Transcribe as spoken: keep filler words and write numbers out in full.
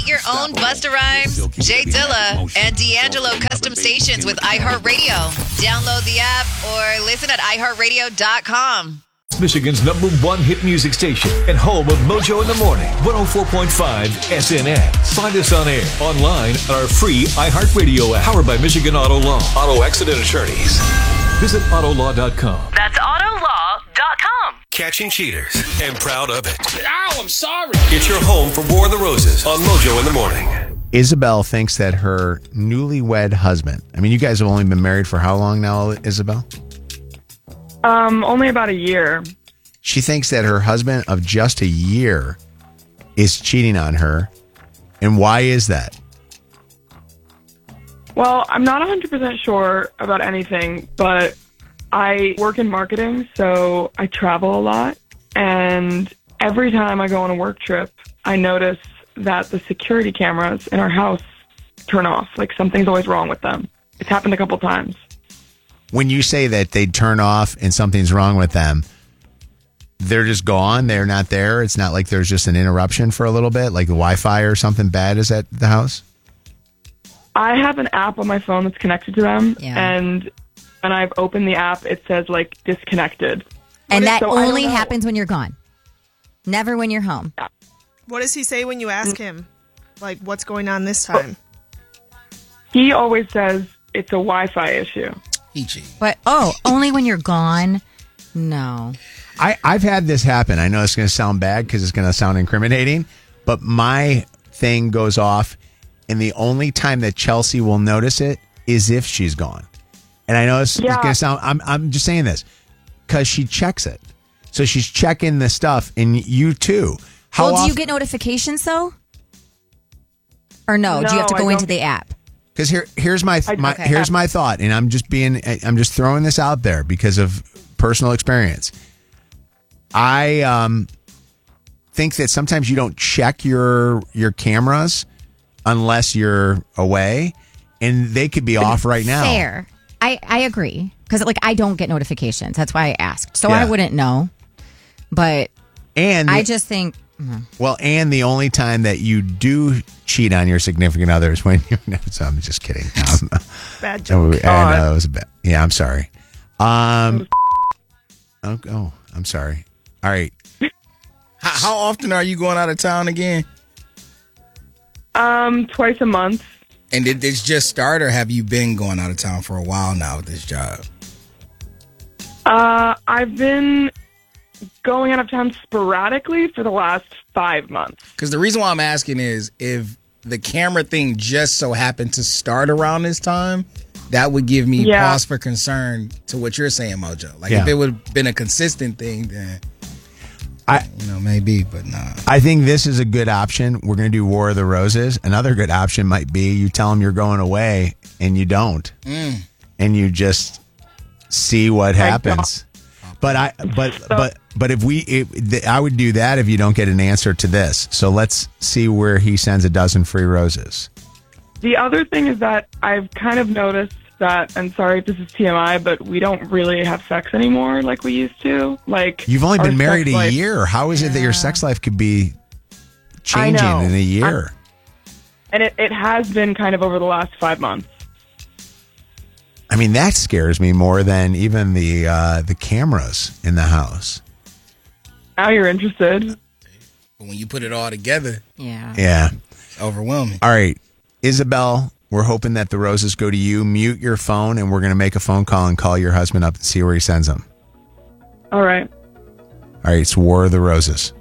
Your own Busta Rhymes, Jay Dilla, and D'Angelo custom stations with iHeartRadio. Download the app or listen at i heart radio dot com. Michigan's number one hit music station and home of Mojo in the Morning, one oh four point five S N X. Find us on air, online, on our free iHeartRadio app, powered by Michigan Auto Law. Auto Accident Attorneys. Visit auto law dot com. That's auto law dot com. Catching cheaters and proud of it. Ow, I'm sorry. It's your home for War of the Roses on Mojo in the Morning. Isabel thinks that her newlywed husband, I mean, you guys have only been married for how long now, Isabel? Um, only about a year. She thinks that her husband of just a year is cheating on her. And why is that? Well, I'm not one hundred percent sure about anything, but I work in marketing, so I travel a lot. And every time I go on a work trip, I notice that the security cameras in our house turn off. Like something's always wrong with them. It's happened a couple times. When you say that they turn off and something's wrong with them, they're just gone? They're not there? It's not like there's just an interruption for a little bit, like the Wi-Fi or something bad is at the house? I have an app on my phone that's connected to them, Yeah. and when I've opened the app, it says, like, disconnected. And that So I don't only know. happens when you're gone. Never when you're home. What does he say when you ask him? Like, what's going on this time? He always says it's a Wi-Fi issue. He cheated. But, oh, only when you're gone? No. I, I've had this happen. I know it's going to sound bad because it's going to sound incriminating, but my thing goes off, and the only time that Chelsea will notice it is if she's gone. And I know it's, Yeah. it's going to sound, I'm, I'm just saying this because she checks it. So she's checking the stuff, and you too. How well, do you often- get notifications, though? Or no? do you have to No, go I into don't. the app? Because here, here's my, I- my okay. here's my thought, and I'm just being, I'm just throwing this out there because of personal experience. I um, think that sometimes you don't check your your cameras unless you're away, and they could be off right now. Fair. I, I agree. Because, like, I don't get notifications. That's why I asked. So Yeah. I wouldn't know. But And I the- just think... well, and the only time that you do cheat on your significant other is when you're. No, so I'm just kidding. Um, Bad oh, joke. I know it was a bad. Yeah, I'm sorry. Um. Oh, oh, I'm sorry. All right. How, how often are you going out of town again? Um, twice a month. And did this just start, or have you been going out of town for a while now with this job? Uh, I've been going out of town sporadically for the last five months. Because the reason why I'm asking is if the camera thing just so happened to start around this time, that would give me Yeah. pause for concern to what you're saying, Mojo. Like Yeah. if it would have been a consistent thing, then I you know maybe, but nah. I think this is a good option. We're going to do War of the Roses. Another good option might be you tell them you're going away and you don't, Mm. and you just see what happens. But I, but but but if we, if, I would do that if you don't get an answer to this. So let's see where he sends a dozen free roses. The other thing is that I've kind of noticed that, and sorry if this is T M I, but we don't really have sex anymore like we used to. Like You've only our been married sex a life- year. How is it that your sex life could be changing know. in a year? And it, it has been kind of over the last five months. I mean, that scares me more than even the uh, the cameras in the house. Now you're interested. But when you put it all together, Yeah. Yeah. it's overwhelming. All right, Isabel, we're hoping that the roses go to you. Mute your phone, and we're going to make a phone call and call your husband up and see where he sends them. All right. All right, it's War of the Roses.